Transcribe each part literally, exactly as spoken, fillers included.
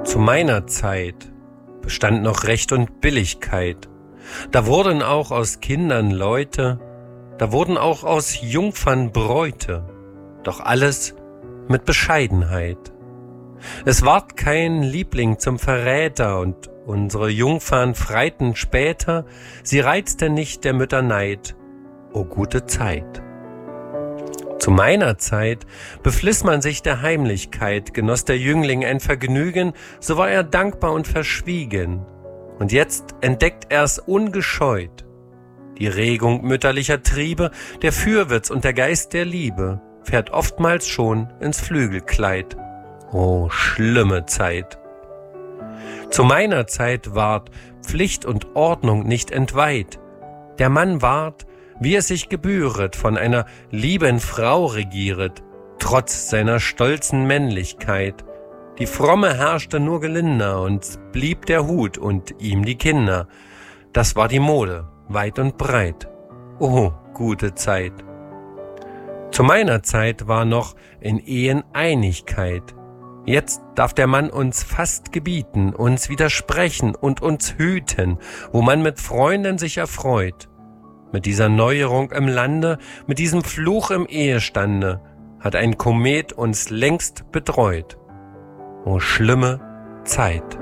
Zu meiner Zeit bestand noch Recht und Billigkeit. Da wurden auch aus Kindern Leute, da wurden auch aus Jungfern Bräute, doch alles mit Bescheidenheit. Es ward kein Liebling zum Verräter, und unsere Jungfern freiten später, sie reizte nicht der Mütter Neid, o gute Zeit. Zu meiner Zeit befliss man sich der Heimlichkeit, genoss der Jüngling ein Vergnügen, so war er dankbar und verschwiegen. Und jetzt entdeckt er's ungescheut. Die Regung mütterlicher Triebe, der Fürwitz und der Geist der Liebe fährt oftmals schon ins Flügelkleid. O schlimme Zeit! Zu meiner Zeit ward Pflicht und Ordnung nicht entweiht. Der Mann ward, wie es sich gebühret, von einer lieben Frau regieret, trotz seiner stolzen Männlichkeit. Die Fromme herrschte nur gelinder, und blieb der Hut und ihm die Kinder. Das war die Mode, weit und breit. O gute Zeit! Zu meiner Zeit war noch in Ehen Einigkeit. Jetzt darf der Mann uns fast gebieten, uns widersprechen und uns hüten, wo man mit Freunden sich erfreut. Mit dieser Neuerung im Lande, mit diesem Fluch im Ehestande, hat ein Komet uns längst bedroht. O schlimme Zeit!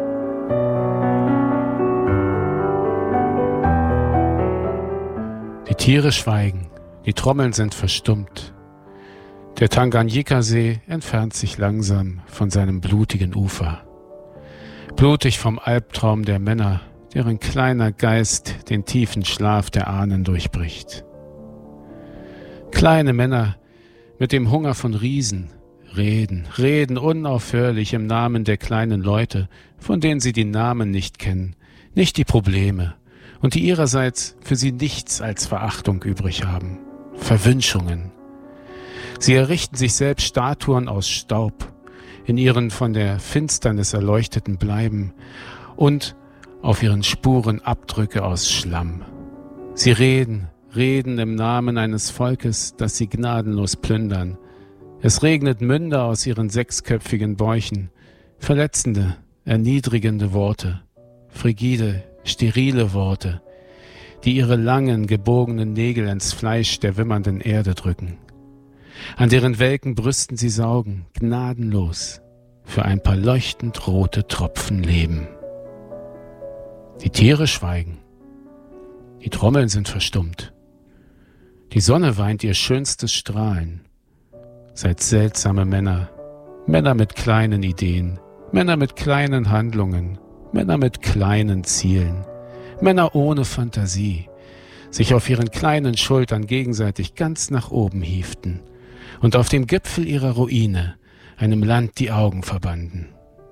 Die Tiere schweigen, die Trommeln sind verstummt. Der Tanganjika-See entfernt sich langsam von seinem blutigen Ufer. Blutig vom Albtraum der Männer, deren kleiner Geist den tiefen Schlaf der Ahnen durchbricht. Kleine Männer mit dem Hunger von Riesen reden, reden unaufhörlich im Namen der kleinen Leute, von denen sie die Namen nicht kennen, nicht die Probleme, und die ihrerseits für sie nichts als Verachtung übrig haben, Verwünschungen. Sie errichten sich selbst Statuen aus Staub, in ihren von der Finsternis erleuchteten Bleiben, und auf ihren Spuren Abdrücke aus Schlamm. Sie reden, reden im Namen eines Volkes, das sie gnadenlos plündern. Es regnet Münder aus ihren sechsköpfigen Bäuchen, verletzende, erniedrigende Worte, frigide, sterile Worte, die ihre langen, gebogenen Nägel ins Fleisch der wimmernden Erde drücken, an deren welken Brüsten sie saugen, gnadenlos, für ein paar leuchtend rote Tropfen Leben. Die Tiere schweigen, die Trommeln sind verstummt, die Sonne weint ihr schönstes Strahlen. Seid seltsame Männer, Männer mit kleinen Ideen, Männer mit kleinen Handlungen, Männer mit kleinen Zielen, Männer ohne Fantasie, sich auf ihren kleinen Schultern gegenseitig ganz nach oben hieften und auf dem Gipfel ihrer Ruine einem Land die Augen verbanden.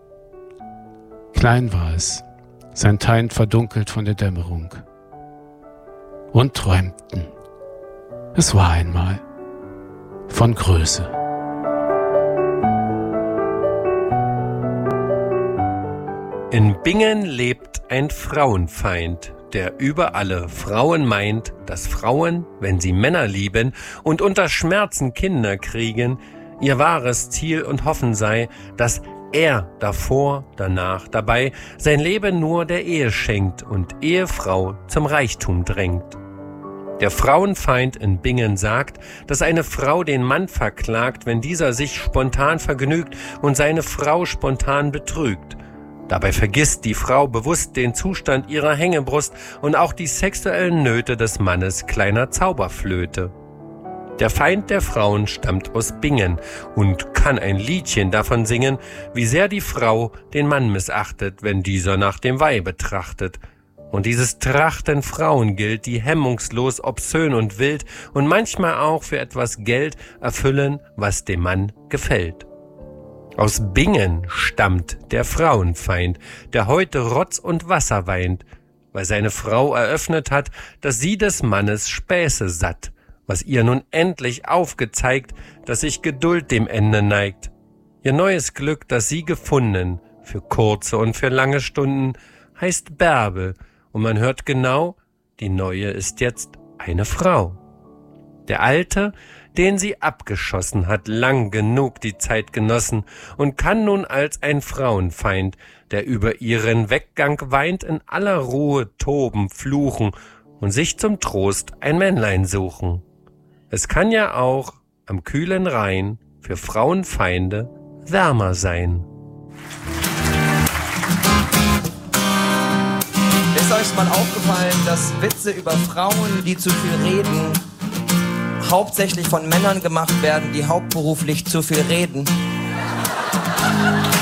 Klein war es, sein Teint verdunkelt von der Dämmerung. Und träumten. Es war einmal von Größe. In Bingen lebt ein Frauenfeind, der über alle Frauen meint, dass Frauen, wenn sie Männer lieben und unter Schmerzen Kinder kriegen, ihr wahres Ziel und Hoffen sei, dass er davor, danach, dabei sein Leben nur der Ehe schenkt und Ehefrau zum Reichtum drängt. Der Frauenfeind in Bingen sagt, dass eine Frau den Mann verklagt, wenn dieser sich spontan vergnügt und seine Frau spontan betrügt. Dabei vergisst die Frau bewusst den Zustand ihrer Hängebrust und auch die sexuellen Nöte des Mannes kleiner Zauberflöte. Der Feind der Frauen stammt aus Bingen und kann ein Liedchen davon singen, wie sehr die Frau den Mann missachtet, wenn dieser nach dem Weibe trachtet. Und dieses Trachten Frauen gilt, die hemmungslos, obszön und wild und manchmal auch für etwas Geld erfüllen, was dem Mann gefällt. Aus Bingen stammt der Frauenfeind, der heute Rotz und Wasser weint, weil seine Frau eröffnet hat, dass sie des Mannes Späße satt, was ihr nun endlich aufgezeigt, dass sich Geduld dem Ende neigt. Ihr neues Glück, das sie gefunden, für kurze und für lange Stunden, heißt Bärbel, und man hört genau, die neue ist jetzt eine Frau. Der Alte, den sie abgeschossen, hat lang genug die Zeit genossen und kann nun als ein Frauenfeind, der über ihren Weggang weint, in aller Ruhe toben, fluchen und sich zum Trost ein Männlein suchen. Es kann ja auch am kühlen Rhein für Frauenfeinde wärmer sein. Ist euch mal aufgefallen, dass Witze über Frauen, die zu viel reden, hauptsächlich von Männern gemacht werden, die hauptberuflich zu viel reden?